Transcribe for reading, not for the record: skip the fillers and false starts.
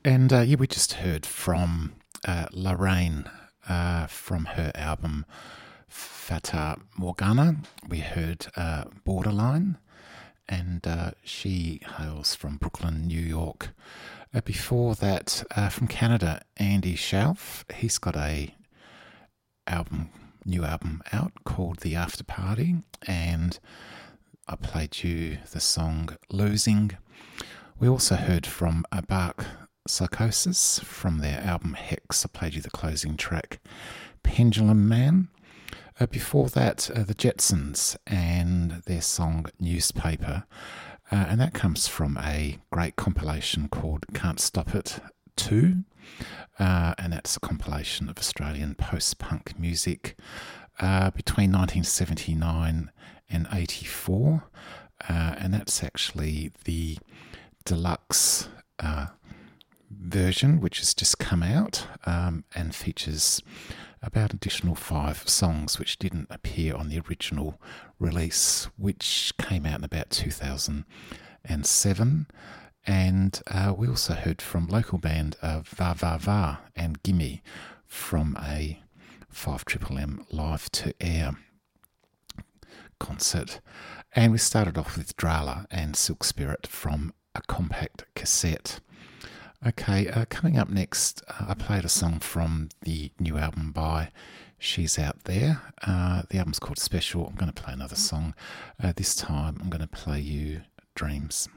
And yeah, we just heard from Lorraine from her album Fata Morgana. We heard Borderline, and she hails from Brooklyn, New York. Before that, from Canada, Andy Schauf. He's got a new album out called The After Party, and I played you the song Losing. We also heard from Bark Psychosis from their album Hex. I played you the closing track, Pendulum Man. Before that, the Jetsons and their song Newspaper. And that comes from a great compilation called Can't Stop It 2. And that's a compilation of Australian post-punk music between 1979 and 84. And that's actually the deluxe version, which has just come out and features about additional 5 songs which didn't appear on the original release, which came out in about 2007. And we also heard from local band Va Va Va and Gimme from a 5MMM Live to Air concert. And we started off with Drala and Silk Spirit from a compact cassette. Okay, coming up next, I played a song from the new album by She's Out There. The album's called Special. I'm going to play another song. This time I'm going to play you Dreams.